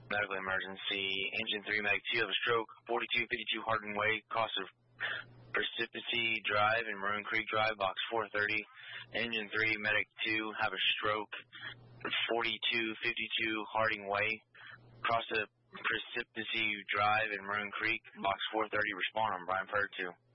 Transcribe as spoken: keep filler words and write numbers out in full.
Medical emergency. Engine three, Medic two, have a stroke. forty-two fifty-two Hardin Way, cross of Precipice Drive and Maroon Creek Drive, box four thirty. Engine three, Medic two, have a stroke. forty-two fifty-two Harding Way, cross of Precipice Drive and Maroon Creek, box four thirty. Respond on Brian Ferg two.